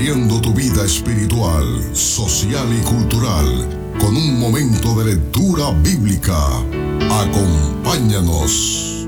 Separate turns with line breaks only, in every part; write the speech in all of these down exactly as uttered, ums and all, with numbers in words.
nutriendo tu vida espiritual, social y cultural con un momento de lectura bíblica. Acompáñanos.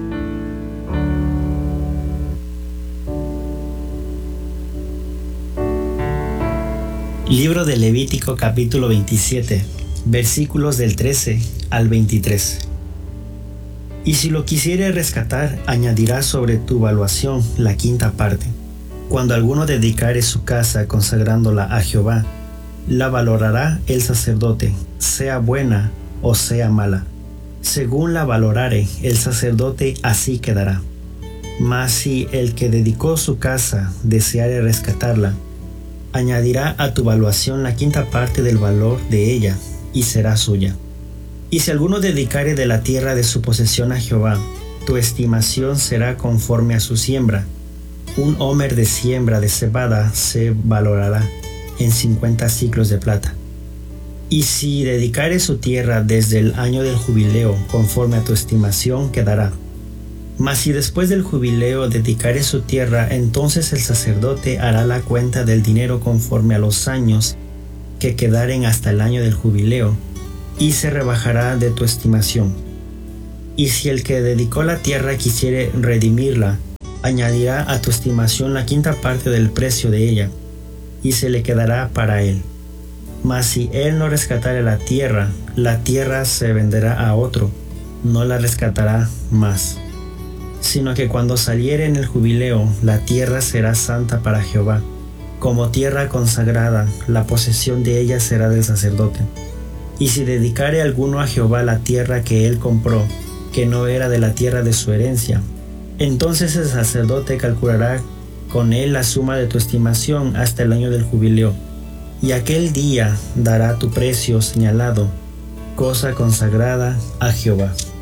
Libro de Levítico capítulo veintisiete, versículos del trece al veintitrés. Y si lo quisiere rescatar, añadirá sobre tu valuación la quinta parte. Cuando alguno dedicare su casa consagrándola a Jehová, la valorará el sacerdote, sea buena o sea mala. Según la valorare el sacerdote, así quedará. Mas si el que dedicó su casa deseare rescatarla, añadirá a tu valuación la quinta parte del valor de ella, y será suya. Y si alguno dedicare de la tierra de su posesión a Jehová, tu estimación será conforme a su siembra. Un homer de siembra de cebada se valorará en cincuenta siclos de plata. Y si dedicare su tierra desde el año del jubileo, conforme a tu estimación quedará. Mas si después del jubileo dedicare su tierra, entonces el sacerdote hará la cuenta del dinero conforme a los años que quedaren hasta el año del jubileo, y se rebajará de tu estimación. Y si el que dedicó la tierra quisiere redimirla, añadirá a tu estimación la quinta parte del precio de ella, y se le quedará para él. Mas si él no rescatare la tierra, la tierra se venderá a otro, no la rescatará más. Sino que cuando saliere en el jubileo, la tierra será santa para Jehová. Como tierra consagrada, la posesión de ella será del sacerdote. Y si dedicare alguno a Jehová la tierra que él compró, que no era de la tierra de su herencia, entonces el sacerdote calculará con él la suma de tu estimación hasta el año del jubileo, y aquel día dará tu precio señalado, cosa consagrada a Jehová.